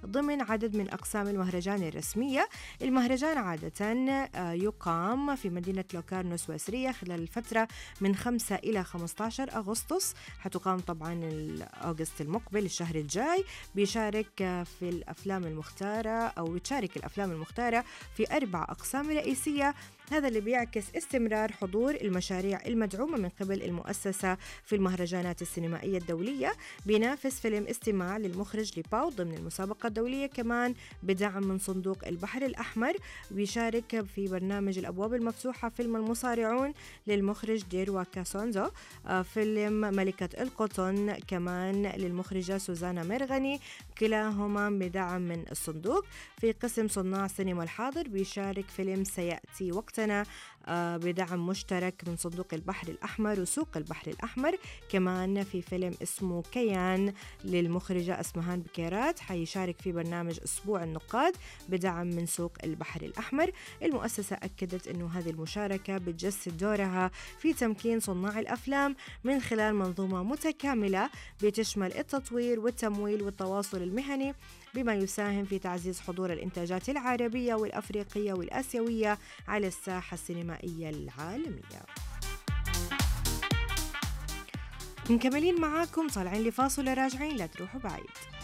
ضمن عدد من أقسام المهرجان الرسمية. المهرجان عادة يقام في مدينة لوكارنو السويسرية خلال الفترة من 5 إلى 15 أغسطس. حتقام طبعا أغسطس المقبل الشهر الجاي. بيشارك في الأفلام المختارة أو بتشارك الأفلام المختارة في 4 أقسام رئيسية. هذا اللي بيعكس استمرار حضور المشاريع المدعومة من قبل المؤسسة في المهرجانات السينمائية الدولية. بينافس فيلم استماع للمخرج لباو ضمن المسابقة الدولية كمان بدعم من صندوق البحر الأحمر. بيشارك في برنامج الأبواب المفتوحة فيلم المصارعون للمخرج ديروا كاسونزو، فيلم ملكة القطن كمان للمخرجة سوزانا ميرغني، كلاهما بدعم من الصندوق. في قسم صناع سينما الحاضر بيشارك فيلم سيأتي وقتنا بدعم مشترك من صندوق البحر الأحمر وسوق البحر الأحمر. كمان في فيلم اسمه كيان للمخرجة أسمهان بكيرات حيشارك في برنامج أسبوع النقاد بدعم من سوق البحر الأحمر. المؤسسة أكدت أنه هذه المشاركة بتجسد دورها في تمكين صناع الأفلام من خلال منظومة متكاملة بتشمل التطوير والتمويل والتواصل المهني، بما يساهم في تعزيز حضور الإنتاجات العربية والأفريقية والآسيوية على الساحة السينمائية العالمية. مكملين معاكم، طالعين لفاصل راجعين، لا تروحوا بعيد.